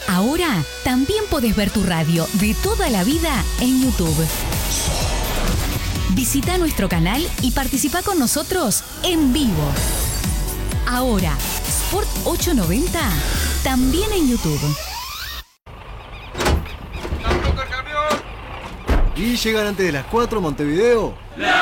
Ahora también podés ver tu radio de toda la vida en YouTube. Visita nuestro canal y participa con nosotros en vivo. Ahora, Sport 890, también en YouTube. ¿Y llegan antes de las 4 Montevideo?